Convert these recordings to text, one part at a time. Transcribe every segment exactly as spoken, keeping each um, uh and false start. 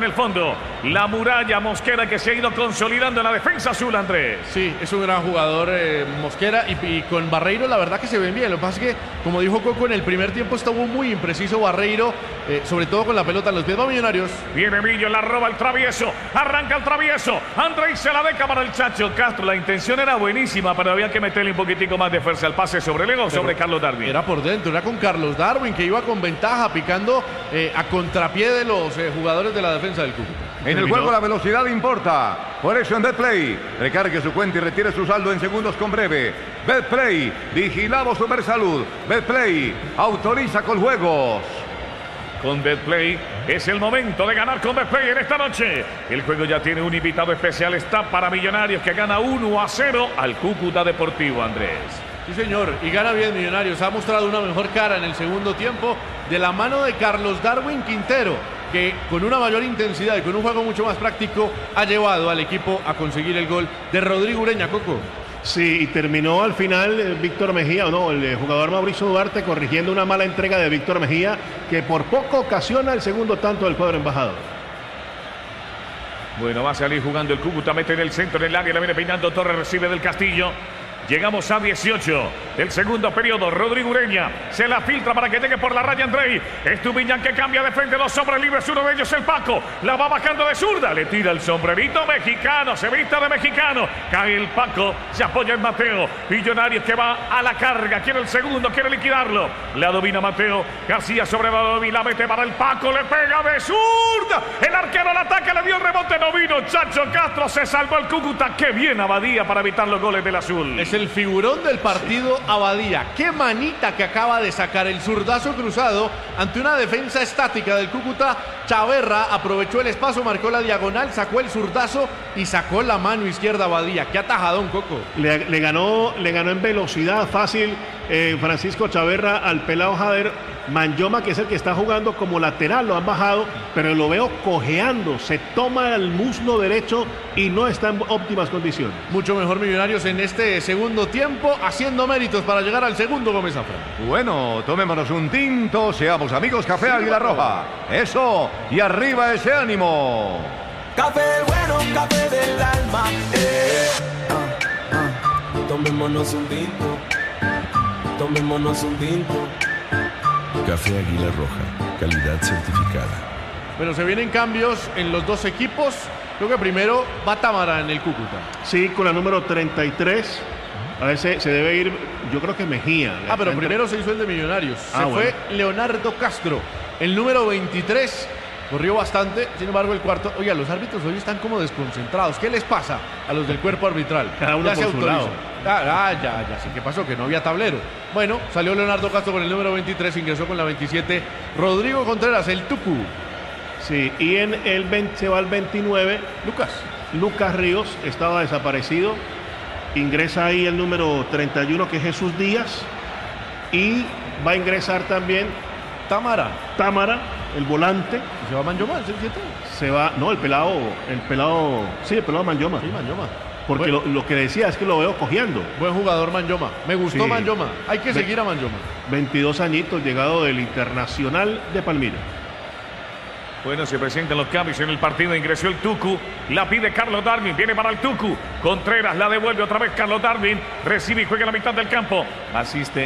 en el fondo. La muralla Mosquera que se ha ido consolidando en la defensa azul, Andrés. Sí, es un gran jugador eh, Mosquera y, y con Barreiro la verdad que se ven bien. Lo que pasa es que, como dijo Coco, en el primer tiempo estuvo muy impreciso Barreiro, eh, sobre todo con la pelota en los pies. Va Millonarios. Viene Millo, la roba el travieso, arranca el travieso. Andrés se la deja para el Chacho Castro. La intención era buenísima, pero había que meterle un poquitico más de fuerza al pase sobre Lego, sobre Carlos Darwin. Era por dentro, era con Carlos Darwin que iba con ventaja, picando eh, a contrapié de los eh, jugadores de la defensa del Cúcuta. En el juego la velocidad importa. Por eso en Betplay, recargue su cuenta y retire su saldo en segundos con breve. Betplay, vigilado Supersalud. Betplay, autoriza con juegos. Con Betplay es el momento de ganar con Betplay en esta noche. El juego ya tiene un invitado especial. Está para Millonarios que gana uno a cero al Cúcuta Deportivo, Andrés. Sí, señor, y gana bien Millonarios. Ha mostrado una mejor cara en el segundo tiempo de la mano de Carlos Darwin Quintero, que con una mayor intensidad y con un juego mucho más práctico ha llevado al equipo a conseguir el gol de Rodrigo Ureña, Coco. Sí, y terminó al final eh, Víctor Mejía, o no, el eh, jugador Mauricio Duarte corrigiendo una mala entrega de Víctor Mejía, que por poco ocasiona el segundo tanto del cuadro embajador. Bueno, va a salir jugando el Cúcuta, mete en el centro, en el área, la viene peinando Torres, recibe del Castillo. Llegamos a dieciocho del segundo periodo. Rodrigo Ureña se la filtra para que llegue por la raya Andrei. Estupiñán que cambia de frente, dos hombres libres, uno de ellos el Paco. La va bajando de zurda, le tira el sombrerito mexicano, se vista de mexicano. Cae el Paco, se apoya en Mateo. Millonarios que va a la carga, quiere el segundo, quiere liquidarlo. La domina Mateo, García sobre Badovi, la mete para el Paco, le pega de zurda. El arquero al ataque, le dio el rebote, no vino. Chacho Castro, se salvó el Cúcuta. Qué bien Abadía para evitar los goles del azul. Es el figurón del partido Abadía. Qué manita que acaba de sacar, el zurdazo cruzado ante una defensa estática del Cúcuta. Chaverra aprovechó el espacio, marcó la diagonal, sacó el zurdazo y sacó la mano izquierda Abadía. Qué atajadón, Coco. Le, le ganó, le ganó en velocidad fácil eh, Francisco Chaverra al pelado Jader. Manyoma, que es el que está jugando como lateral, lo han bajado, pero lo veo cojeando, se toma el muslo derecho y no está en óptimas condiciones. Mucho mejor Millonarios en este segundo tiempo, haciendo méritos para llegar al segundo, Gómez Zafra. Bueno, tomémonos un tinto, seamos amigos, Café sí, Águila Roja. Eso, y arriba ese ánimo. Café bueno, café del alma. Eh. Ah, ah. Tomémonos un tinto, tomémonos un tinto. Café Águila Roja, calidad certificada. Bueno, se vienen cambios en los dos equipos. Creo que primero va Támara en el Cúcuta. Sí, con la número treinta y tres. A veces se debe ir, yo creo que Mejía. Ah, pero primero se hizo el de Millonarios. Ah, se bueno. fue Leonardo Castro, el número veintitrés. Corrió bastante, sin embargo el cuarto. Oiga, los árbitros hoy están como desconcentrados. ¿Qué les pasa a los del cuerpo arbitral? Cada uno ya por se su autorizó. lado. Ah, ah, ya, ya sé qué pasó, que no había tablero. Bueno, salió Leonardo Castro con el número veintitrés, ingresó con la veintisiete Rodrigo Contreras, el Tucu. Sí, y en el veinte, se va al veintinueve. Lucas. Lucas Ríos estaba desaparecido. Ingresa ahí el número treinta y uno, que es Jesús Díaz. Y va a ingresar también Támara. Támara, el volante. ¿Y se va Manyoma, el siete? Se va, no, el pelado, el pelado, sí, el pelado Manyoma. Sí, Manyoma. Porque Bueno. lo, lo que decía es que lo veo cojeando. Buen jugador Manyoma. Me gustó Sí. Manyoma. Hay que Ve- seguir a Manyoma. veintidós añitos, llegado del Internacional de Palmira. Bueno, se presentan los cambios en el partido. Ingresó el Tucu. La pide Carlos Darwin. Viene para el Tucu. Contreras la devuelve otra vez Carlos Darwin. Recibe y juega en la mitad del campo. Asiste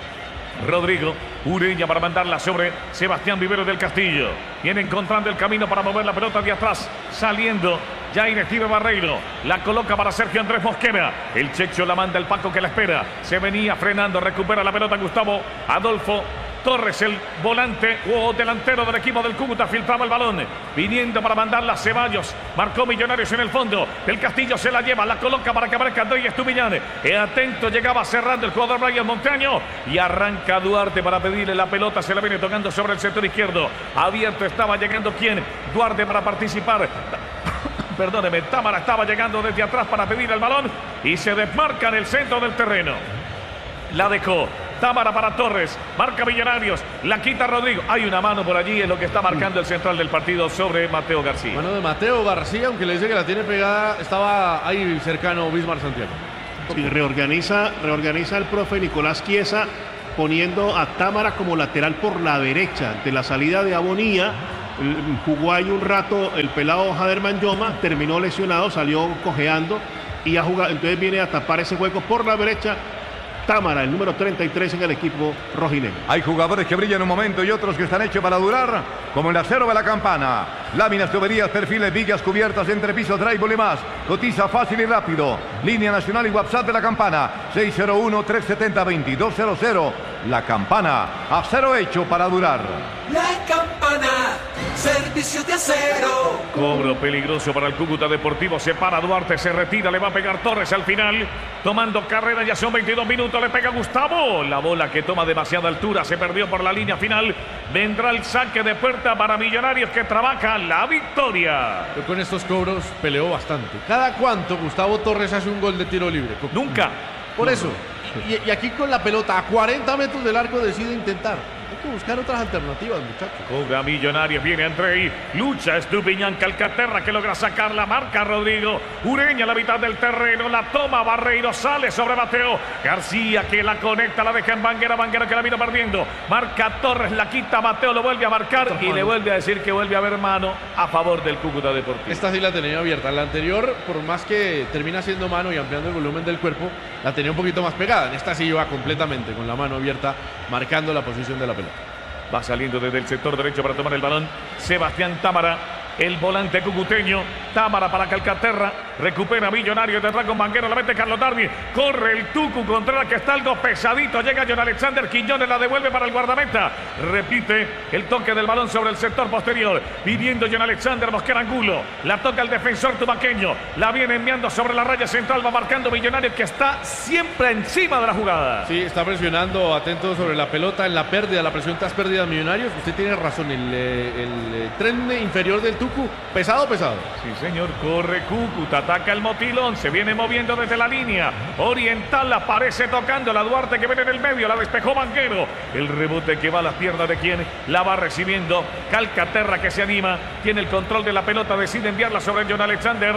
Rodrigo Ureña para mandarla sobre Sebastián Vivero del Castillo. Viene encontrando el camino para mover la pelota de atrás. Saliendo ya Inestivo Barreiro. La coloca para Sergio Andrés Mosquera. El Checho la manda el Paco que la espera. Se venía frenando. Recupera la pelota Gustavo Adolfo Torres, el volante o delantero del equipo del Cúcuta, filtraba el balón, viniendo para mandarla a Ceballos, marcó Millonarios en el fondo, el Castillo se la lleva, la coloca para que aparezca Andrés Estupiñán, eh, atento, llegaba cerrando el jugador Brian Montaño, y arranca Duarte para pedirle la pelota, se la viene tocando sobre el sector izquierdo, abierto estaba llegando ¿quién? Duarte para participar, perdóneme, Támara estaba llegando desde atrás para pedir el balón, y se desmarca en el centro del terreno, la dejó Támara para Torres, marca Millonarios, la quita Rodrigo. Hay una mano por allí, es lo que está marcando el central del partido sobre Mateo García. Mano de Mateo García, aunque le dice que la tiene pegada, estaba ahí cercano Bismar Santiago. Sí, reorganiza, reorganiza el profe Nicolás Chiesa, poniendo a Támara como lateral por la derecha ante la salida de Abonía, Jugó ahí un rato el pelado Jader Manyoma, terminó lesionado, salió cojeando y ha jugado, entonces viene a tapar ese hueco por la derecha. Támara, el número treinta y tres en el equipo rojinegro. Hay jugadores que brillan un momento y otros que están hechos para durar, como el acero de la Campana. Láminas, tuberías, perfiles, vigas, cubiertas, entrepisos, drywall y más. Cotiza fácil y rápido. Línea nacional y WhatsApp de la Campana. seis cero uno, tres siete cero, dos dos cero cero. La Campana, acero hecho para durar. La Campana, servicio de acero. Cobro peligroso para el Cúcuta Deportivo. Se para Duarte, se retira, le va a pegar Torres al final. Tomando carrera, ya son veintidós minutos. Le pega Gustavo. La bola que toma demasiada altura se perdió por la línea final. Vendrá el saque de puerta para Millonarios que trabaja la victoria. Yo con estos cobros peleo bastante. ¿Cada cuánto Gustavo Torres hace un gol de tiro libre? Nunca. Por eso. Y, y aquí con la pelota a cuarenta metros del arco decide intentar. Hay que buscar otras alternativas, muchachos. Cobra Millonarios, viene Andrei, lucha Estupiñán, Calcaterra que logra sacar la marca Rodrigo, Ureña a la mitad del terreno, la toma Barreiro, sale sobre Mateo, García que la conecta, la deja en Banguera, Banguera que la vino perdiendo, marca Torres, la quita Mateo, lo vuelve a marcar y le vuelve a decir que vuelve a haber mano a favor del Cúcuta Deportivo. Esta sí la tenía abierta, la anterior, por más que termina siendo mano y ampliando el volumen del cuerpo, la tenía un poquito más pegada, en esta sí iba completamente con la mano abierta, marcando la posición de la pelota. Va saliendo desde el sector derecho para tomar el balón Sebastián Támara, el volante cucuteño. Támara para Calcaterra, recupera Millonarios detrás con Banguero, la mete Carlos Darwin, corre el Tucu Contreras que está algo pesadito, llega John Alexander Quiñones, la devuelve para el guardameta, repite el toque del balón sobre el sector posterior, pidiendo John Alexander Mosquera Angulo, la toca el defensor tubaqueño, la viene enviando sobre la raya central, va marcando Millonarios que está siempre encima de la jugada. Sí, está presionando, atento sobre la pelota, en la pérdida, la presión tras pérdida de Millonarios, usted tiene razón, el, el, el tren inferior del Tucu, pesado, pesado. Sí, señor, corre Cúcuta, ataca el Motilón, se viene moviendo desde la línea oriental, aparece tocando la Duarte que viene en el medio, la despejó Banquero, el rebote que va a las piernas de quien la va recibiendo, Calcaterra que se anima, tiene el control de la pelota, decide enviarla sobre John Alexander.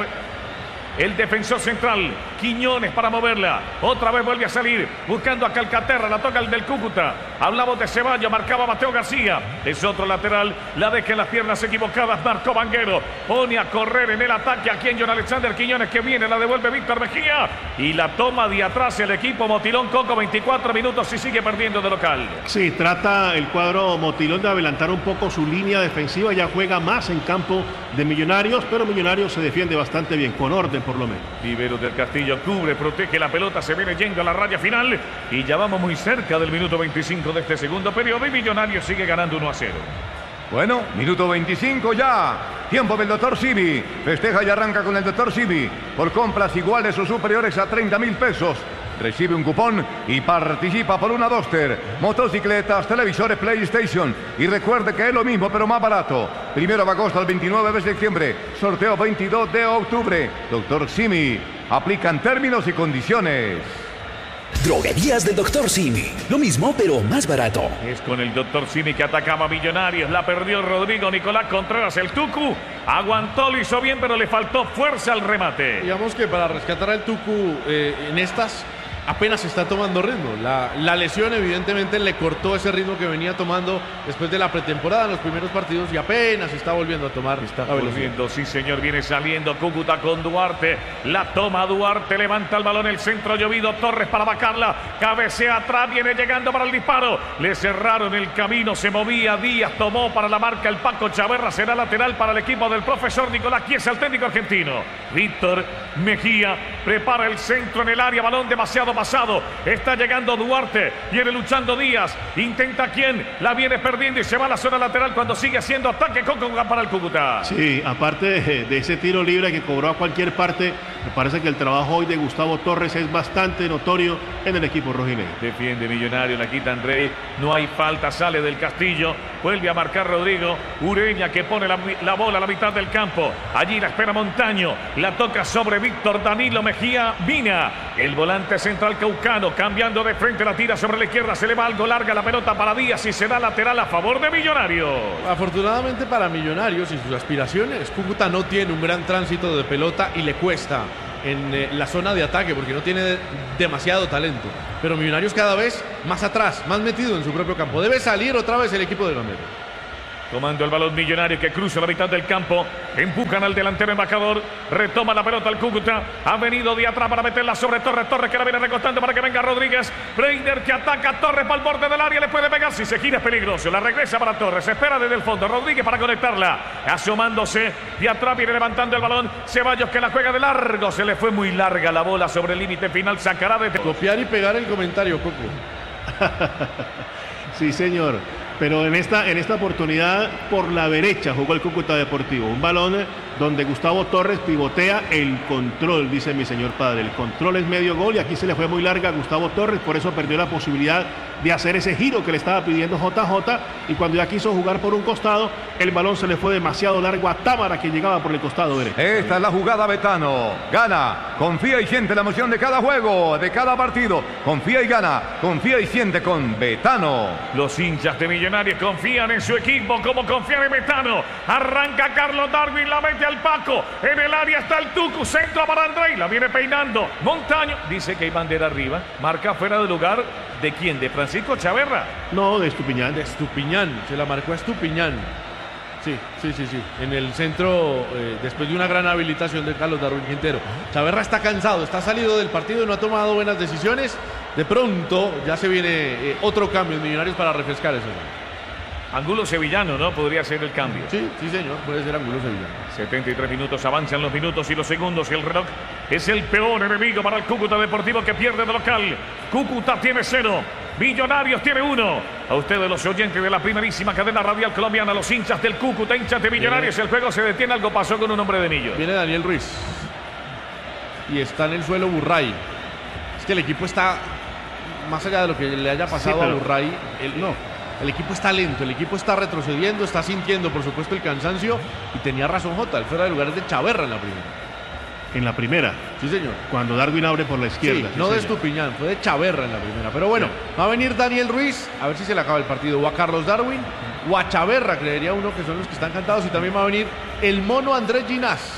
El defensor central, Quiñones para moverla. Otra vez vuelve a salir, buscando a Calcaterra, la toca el del Cúcuta. Hablamos de Ceballos, marcaba Mateo García. Es otro lateral, la deja en las piernas equivocadas, marcó Banguero. Pone a correr en el ataque aquí en John Alexander Quiñones que viene, la devuelve Víctor Mejía. Y la toma de atrás el equipo Motilón Coco, veinticuatro minutos y sigue perdiendo de local. Sí, trata el cuadro Motilón de adelantar un poco su línea defensiva, ya juega más en campo de Millonarios, pero Millonarios se defiende bastante bien, con orden por lo menos. Viveros del Castillo cubre, protege la pelota, se viene yendo a la raya final y ya vamos muy cerca del minuto veinticinco de este segundo periodo y Millonarios sigue ganando uno a cero. Bueno, minuto veinticinco ya. Tiempo del doctor Sibi. Festeja y arranca con el doctor Sibi. Por compras iguales o superiores a treinta mil pesos. Recibe un cupón y participa por una Duster, motocicletas, televisores, PlayStation. Y recuerde que es lo mismo pero más barato. Primero de agosto al veintinueve de septiembre. Sorteo veintidós de octubre. doctor Simi. Aplican términos y condiciones. Droguerías del doctor Simi. Lo mismo, pero más barato. Es con el doctor Simi que atacaba a Millonarios. La perdió Rodrigo Nicolás Contreras, el Tucu. Aguantó, lo hizo bien, pero le faltó fuerza al remate. Digamos que para rescatar al Tucu eh, en estas apenas está tomando ritmo. La, la lesión evidentemente le cortó ese ritmo que venía tomando después de la pretemporada en los primeros partidos y apenas está volviendo a tomar. Está volviendo, sí señor, viene saliendo Cúcuta con Duarte. La toma Duarte, levanta el balón, el centro llovido, Torres para vacarla, cabecea atrás, viene llegando para el disparo. Le cerraron el camino, se movía Díaz, tomó para la marca el Paco Chaverra, será lateral para el equipo del profesor Nicolás Chiesa, el técnico argentino. Víctor Mejía prepara el centro en el área, balón demasiado pasado, está llegando Duarte, viene luchando Díaz, intenta quién, la viene perdiendo y se va a la zona lateral cuando sigue haciendo ataque con para el Cúcuta. Sí, aparte de, de ese tiro libre que cobró a cualquier parte, me parece que el trabajo hoy de Gustavo Torres es bastante notorio en el equipo rojinegro. Defiende Millonario, la quita André, no hay falta, sale del Castillo, vuelve a marcar Rodrigo, Ureña que pone la, la bola a la mitad del campo, allí la espera Montaño, la toca sobre Víctor Danilo Mejía Mina, el volante central caucano, cambiando de frente, la tira sobre la izquierda, se le va algo larga la pelota para Díaz y será lateral a favor de Millonarios. Afortunadamente para Millonarios y sus aspiraciones, Cúcuta no tiene un gran tránsito de pelota y le cuesta en eh, la zona de ataque porque no tiene demasiado talento, pero Millonarios cada vez más atrás, más metido en su propio campo. Debe salir otra vez el equipo de Gamero. Tomando el balón Millonario que cruza la mitad del campo. Empujan al delantero embajador. Retoma la pelota al Cúcuta. Ha venido de atrás para meterla sobre Torres. Torres que la viene recostando para que venga Rodríguez. Breiner que ataca. Torres para el borde del área. Le puede pegar. Si se gira es peligroso. La regresa para Torres. Espera desde el fondo. Rodríguez para conectarla. Asomándose. De atrás viene levantando el balón. Ceballos que la juega de largo. Se le fue muy larga la bola sobre el límite final. Sacará de... Copiar y pegar el comentario, Coco. Sí, señor. Pero en esta, en esta oportunidad por la derecha jugó el Cúcuta Deportivo. Un balón donde Gustavo Torres pivotea el control, dice mi señor padre. El control es medio gol y aquí se le fue muy larga a Gustavo Torres. Por eso perdió la posibilidad de hacer ese giro que le estaba pidiendo J J. Y cuando ya quiso jugar por un costado, el balón se le fue demasiado largo a Támara que llegaba por el costado derecho. Esta es la jugada, Betano. Gana, confía y siente la emoción de cada juego, de cada partido. Confía y gana, confía y siente con Betano. Los hinchas de Millonarios confían en su equipo como confían en Betano. Arranca Carlos Darwin, la mete al Paco. En el área está el Tucu, centro para Andrei, la viene peinando. Montaño, dice que hay bandera arriba. Marca fuera de lugar. ¿De quién? ¿De Francisco Chaverra? No, de Estupiñán. De Estupiñán, se la marcó a Estupiñán. Sí, sí, sí, sí. En el centro, eh, después de una gran habilitación de Carlos Darwin Quintero. Chaverra está cansado, está salido del partido y no ha tomado buenas decisiones. De pronto ya se viene eh, otro cambio en Millonarios para refrescar eso. Angulo Sevillano, ¿no? Podría ser el cambio. Sí, sí, señor, puede ser Angulo Sevillano. setenta y tres minutos, avanzan los minutos y los segundos y el reloj es el peor enemigo para el Cúcuta Deportivo que pierde de local. Cúcuta tiene cero, Millonarios tiene uno. A ustedes los oyentes de la primerísima cadena radial colombiana, los hinchas del Cúcuta, hinchas de Millonarios, el juego se detiene, algo pasó con un hombre de Millo. Viene Daniel Ruiz y está en el suelo Burray. Es que el equipo está, más allá de lo que le haya pasado sí, pero... a Burray, el, no. El equipo está lento, el equipo está retrocediendo, está sintiendo por supuesto el cansancio y tenía razón Jota, el fuera de lugar es de Chaverra en la primera. En la primera. Sí, señor. Cuando Darwin abre por la izquierda. Sí, no sí, de Estupiñán, fue de Chaverra en la primera. Pero bueno, sí. Va a venir Daniel Ruiz, a ver si se le acaba el partido. O a Carlos Darwin, o a Chaverra, creería uno que son los que están cantados. Y también va a venir el mono Andrés Ginás.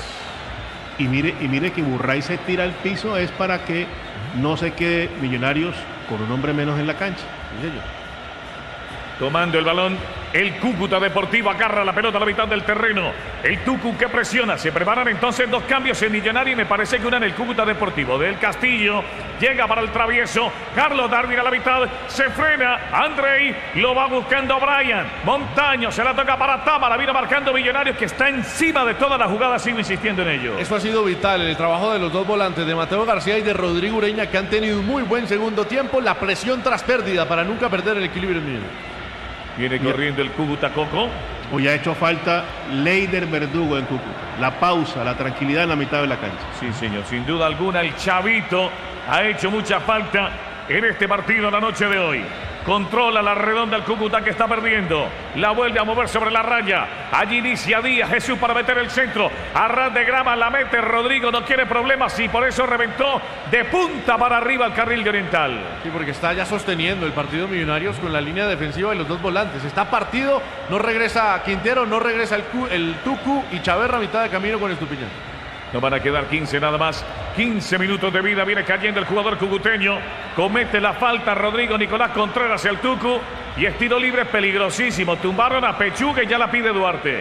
Y mire, y mire que Burray se tira al piso, es para que no se quede Millonarios con un hombre menos en la cancha. Sí, señor. Tomando el balón, el Cúcuta Deportivo agarra la pelota a la mitad del terreno. El Tucu que presiona. Se preparan entonces dos cambios en Millonario y me parece que una en el Cúcuta Deportivo. Del Castillo llega para el travieso. Carlos Darwin a la mitad. Se frena. Andrei lo va buscando Brian. Montaño se la toca para Támara. Vino marcando Millonarios que está encima de toda la jugada. Sigo insistiendo en ello. Eso ha sido vital. El trabajo de los dos volantes, de Mateo García y de Rodrigo Ureña, que han tenido un muy buen segundo tiempo. La presión tras pérdida para nunca perder el equilibrio en Millonarios. Viene corriendo el Cúcuta, Coco. Hoy ha hecho falta Leider Verdugo en Cúcuta. La pausa, la tranquilidad en la mitad de la cancha. Sí, señor. Sin duda alguna, el Chavito ha hecho mucha falta en este partido la noche de hoy. Controla la redonda el Cúcuta que está perdiendo. La vuelve a mover sobre la raya. Allí inicia Díaz, Jesús para meter el centro. A ras de grama la mete Rodrigo, no quiere problemas y por eso reventó de punta para arriba el carril de Oriental. Sí, porque está ya sosteniendo el partido Millonarios con la línea defensiva y los dos volantes. Está partido, no regresa Quintero, no regresa el, el Tucu y Chaverra a mitad de camino con Estupiñán. No van a quedar quince nada más. quince minutos de vida. Viene cayendo el jugador cucuteño. Comete la falta Rodrigo Nicolás Contreras el Tucu. Y es tiro libre peligrosísimo. Tumbaron a Pechuga y ya la pide Duarte.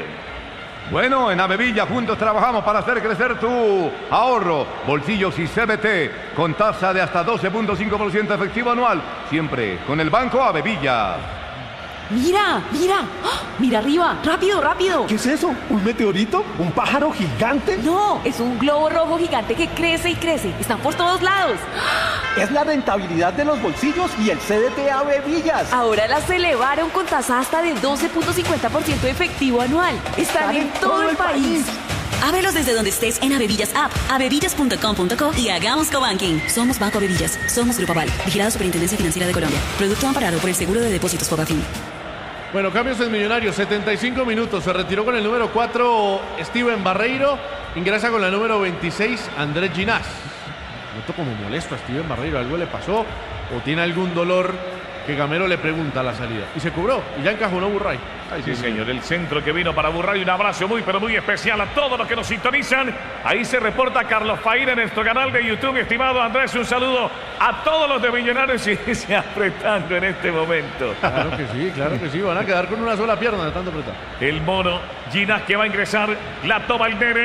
Bueno, en Avevilla juntos trabajamos para hacer crecer tu ahorro. Bolsillos y C B T con tasa de hasta doce punto cinco por ciento efectivo anual. Siempre con el Banco Avevilla. ¡Mira! ¡Mira! ¡Oh! ¡Mira arriba! ¡Rápido, rápido! ¿Qué es eso? ¿Un meteorito? ¿Un pájaro gigante? No, es un globo rojo gigante que crece y crece. Están por todos lados. Es la rentabilidad de los bolsillos y el C D T Avevillas. Ahora las elevaron con tasa hasta de doce punto cincuenta por ciento efectivo anual. Están, Están en, en todo, todo el país. país. Ábrelos desde donde estés en Avevillas App, avevillas punto com punto co y hagamos cobanking. Somos Banco Avevillas. Somos Grupo Aval. Vigilado Superintendencia Financiera de Colombia. Producto amparado por el Seguro de Depósitos Fogafín. Bueno, cambios en Millonarios, setenta y cinco minutos. Se retiró con el número cuatro Steven Barreiro. Ingresa con la número veintiséis Andrés Ginás. Noto como molesto a Steven Barreiro. Algo le pasó o tiene algún dolor que Gamero le pregunta a la salida. Y se cobró, y ya encajonó Burray. Ay, sí, señor, el centro que vino para Burray. Un abrazo muy, pero muy especial a todos los que nos sintonizan. Ahí se reporta Carlos Faíra en nuestro canal de YouTube. Estimado Andrés, un saludo a todos los de Millonarios y se apretando en este momento. Claro que sí, claro que sí. Van a quedar con una sola pierna de tanto apretar. El mono Ginás que va a ingresar. La toma el Nene.